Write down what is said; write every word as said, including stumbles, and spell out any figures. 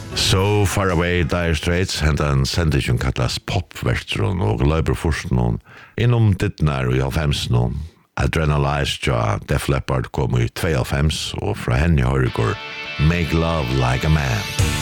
So Far Away, Dire Straits, hentan sendisjon kallas popverstron og løyper forstnon innom dittnar i halvfemsen. Adrenalize ja Def Leppard kom i tveoghalvfems og fra henne har det går Make Love Like a Man.